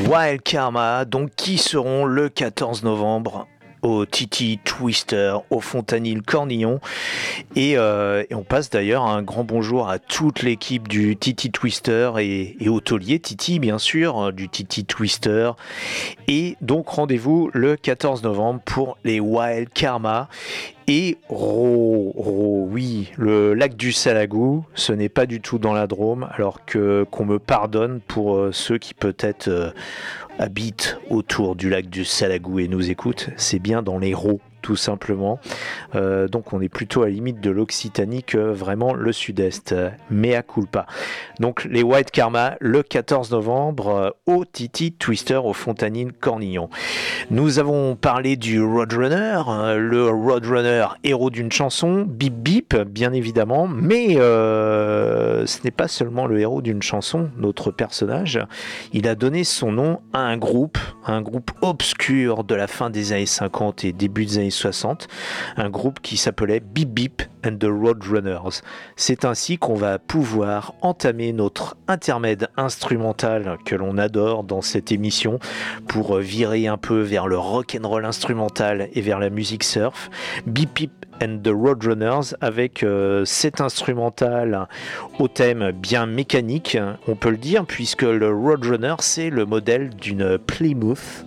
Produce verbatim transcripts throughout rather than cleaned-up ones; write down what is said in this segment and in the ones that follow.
Wild Karma, donc qui seront le quatorze novembre au Titi Twister, au Fontanil Cornillon. Et, euh, et on passe d'ailleurs un grand bonjour à toute l'équipe du Titi Twister et, et au taulier Titi, bien sûr, du Titi Twister. Et donc rendez-vous le quatorze novembre pour les Wild Karma. Et Ro, Ro, oui, le lac du Salagou, ce n'est pas du tout dans la Drôme, alors que qu'on me pardonne pour euh, ceux qui peut-être euh, habitent autour du lac du Salagou et nous écoutent, c'est bien dans les Ro, tout simplement. Euh, donc on est plutôt à la limite de l'Occitanie que vraiment le sud-est, euh, mea culpa. Donc les Wild Karma, le quatorze novembre, euh, au Titi Twister, au Fontanil Cornillon. Nous avons parlé du Roadrunner, euh, le Roadrunner, héros d'une chanson, Bip Bip, bien évidemment, mais euh, ce n'est pas seulement le héros d'une chanson, notre personnage. Il a donné son nom à un groupe, un groupe obscur de la fin des années cinquante et début des années soixante, un groupe qui s'appelait Bip Bip and the Roadrunners. C'est ainsi qu'on va pouvoir entamer notre intermède instrumental que l'on adore dans cette émission pour virer un peu vers le rock'n'roll instrumental et vers la musique surf. Bip Bip and the Roadrunners avec euh, cet instrumental au thème bien mécanique, on peut le dire, puisque le Roadrunner c'est le modèle d'une Plymouth,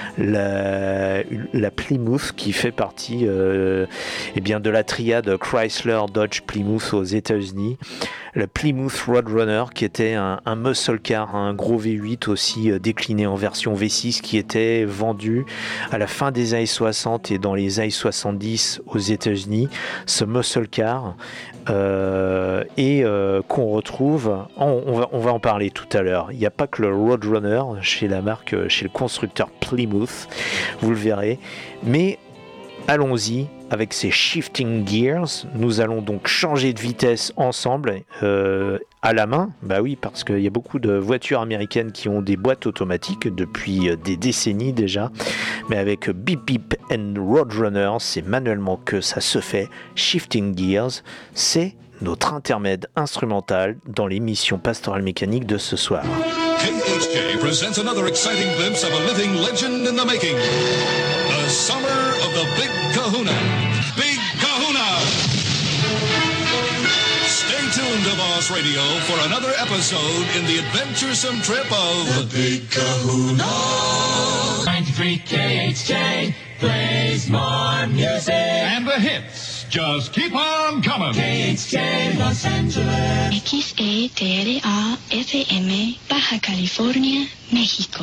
la, la Plymouth qui fait partie euh, eh bien de la triade Chrysler, Dodge, Plymouth aux États-Unis. Le Plymouth Roadrunner qui était un, un muscle car, un gros V huit aussi euh, décliné en version V six qui était vendu à la fin des années soixante et dans les années soixante-dix aux États-Unis. Ce muscle car euh, et euh, qu'on retrouve, on, on, va, on va en parler tout à l'heure. Il n'y a pas que le Roadrunner chez la marque, chez le constructeur Plymouth, vous le verrez, mais allons-y avec ces shifting gears. Nous allons donc changer de vitesse ensemble euh, à la main. Bah oui, parce qu'il y a beaucoup de voitures américaines qui ont des boîtes automatiques depuis des décennies déjà. Mais avec Bip Bip and Roadrunner, c'est manuellement que ça se fait. Shifting gears, c'est notre intermède instrumental dans l'émission Pastorale Mécanique de ce soir. K H J presents another exciting glimpse of a living legend in the making. The summer of the Big Kahuna. Big Kahuna! Stay tuned to Boss Radio for another episode in the adventuresome trip of the Big Kahuna. ninety-three K H J plays more music. And the hits just keep on coming. K H J Los Angeles. X E T R A F M, Baja California, México.